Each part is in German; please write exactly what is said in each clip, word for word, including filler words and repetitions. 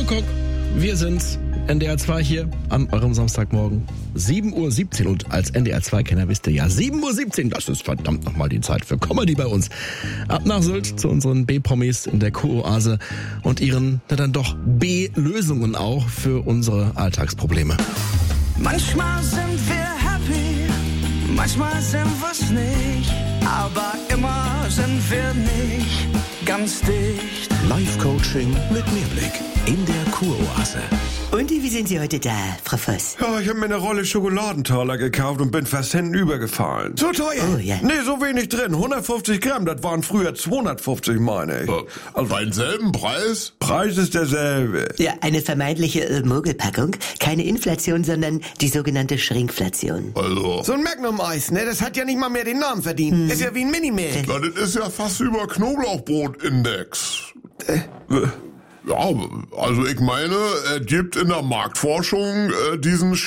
Kuckuck, wir sind's. N D R zwei hier an eurem Samstagmorgen. sieben Uhr siebzehn und als N D R zwei Kenner wisst ihr ja, sieben Uhr siebzehn, das ist verdammt nochmal die Zeit für Comedy bei uns. Ab nach Sylt zu unseren B-Promis in der Kuroase und ihren, na dann doch, B-Lösungen auch für unsere Alltagsprobleme. Manchmal sind wir happy, manchmal sind wir's nicht, aber immer sind wir nicht ganz dicht. Live-Coaching mit Mehrblick in der Kuroase. Und wie sind Sie heute da, Frau Voss? Ja, ich habe mir eine Rolle Schokoladentaler gekauft und bin fast hintenübergefallen. So teuer? Oh ja. Nee, so wenig drin. hundertfünfzig Gramm, das waren früher zweihundertfünfzig, meine ich. Also beim selben Preis? Preis ist derselbe. Ja, eine vermeintliche äh, Mogelpackung. Keine Inflation, sondern die sogenannte Schrinkflation. Also, So ein Magnum-Eis, ne? Das hat ja nicht mal mehr den Namen verdient. Hm. Ist ja wie ein Minimilk. na, das ist ja fast über Knoblauchbrot-Index. Ja, also ich meine, es gibt in der Marktforschung äh, diesen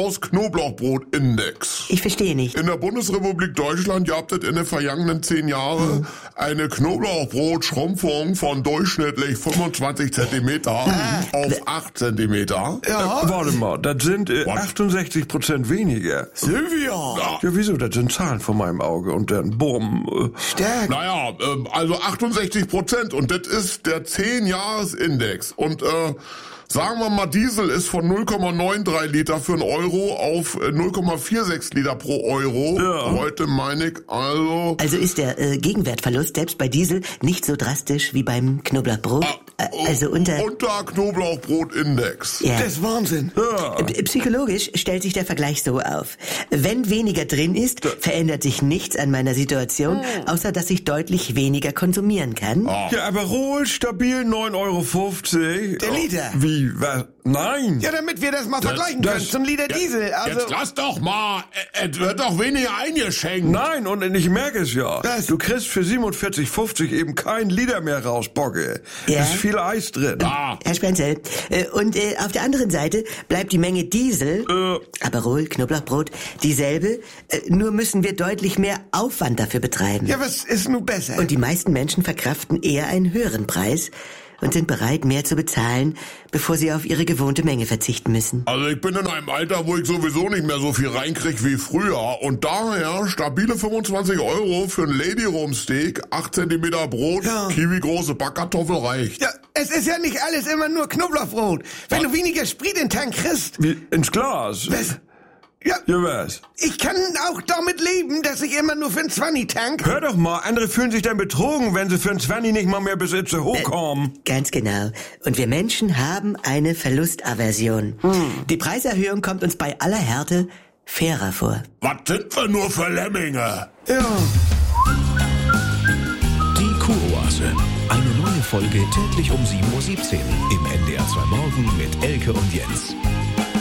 Steakhouse-Knoblauchbrot-Index. Ich verstehe nicht. In der Bundesrepublik Deutschland gab es in den vergangenen zehn Jahren eine Knoblauchbrot-Schrumpfung von durchschnittlich fünfundzwanzig Zentimeter auf acht Zentimeter. Ja, warte mal, das sind äh, Was? achtundsechzig Prozent weniger. Silvia! Ja, wieso? Das sind Zahlen vor meinem Auge und dann bumm. Äh, Stark. Naja, ähm, also achtundsechzig Prozent und das ist der zehn-Jahres-Index. Und äh, sagen wir mal, Diesel ist von null Komma dreiundneunzig Liter für einen Euro auf äh, null Komma sechsundvierzig Liter pro Euro. Ja. Heute meine ich also... Also ist der äh, Gegenwertverlust selbst bei Diesel nicht so drastisch wie beim Knoblauchbrot? Äh, also unter... Unter Knoblauchbrot-Index. Ja. Das ist Wahnsinn. Äh, Psychologisch stellt sich der Vergleich so auf. Wenn weniger drin ist, verändert sich nichts an meiner Situation, außer dass ich deutlich weniger konsumieren kann. Ja, aber Rohl stabil neun Euro fünfzig. Der Liter. Wie, was? Nein. Ja, damit wir das mal vergleichen das- können. So ein Liter Diesel. Also, Jetzt lass doch mal, äh, es wird doch weniger eingeschenkt. Nein, und ich merke es ja. Was? Du kriegst für siebenundvierzig fünfzig eben kein Liter mehr raus, Bocke. Ja? Ist viel Eis drin. Ah, Herr Spenzel, äh, und äh, auf der anderen Seite bleibt die Menge Diesel, Äh. Aperol, Knoblauchbrot, dieselbe, äh, nur müssen wir deutlich mehr Aufwand dafür betreiben. ja, was ist nun besser? Und die meisten Menschen verkraften eher einen höheren Preis und sind bereit, mehr zu bezahlen, bevor sie auf ihre gewohnte Menge verzichten müssen. also ich bin in einem Alter, wo ich sowieso nicht mehr so viel reinkrieg wie früher und daher stabile fünfundzwanzig Euro für ein Lady Room Steak, acht Zentimeter Brot, Ja. Kiwi große Backkartoffel reicht. ja, es ist ja nicht alles immer nur Knoblauchbrot. Wenn du weniger Sprit in den Tank kriegst, Wie, ins Glas. was? Ja, Ja, was? ich kann auch damit leben, dass ich immer nur für ein Zwanni tank. Hör doch mal, andere fühlen sich dann betrogen, wenn sie für ein Zwanni nicht mal mehr Besitzer hochkommen. Ganz genau. Und wir Menschen haben eine Verlustaversion. Die Preiserhöhung kommt uns bei aller Härte fairer vor. Was sind wir nur für Lemminge? Ja. Die Kuroase. Eine neue Folge täglich um sieben Uhr siebzehn im N D R zwei Morgen mit Elke und Jens.